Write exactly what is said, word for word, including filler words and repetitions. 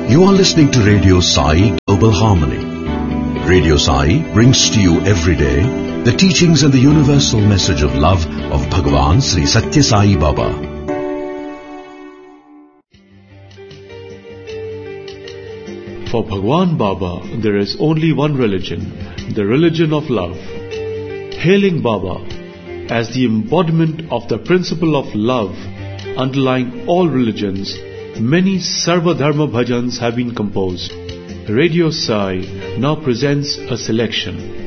You are listening to Radio Sai Global Harmony. Radio Sai brings to you every day the teachings and the universal message of love of Bhagavan Sri Satya Sai Baba. For Bhagwan Baba, there is only one religion, the religion of love. Hailing Baba as the embodiment of the principle of love underlying all religions, many Sarva Dharma bhajans have been composed. Radio Sai now presents a selection.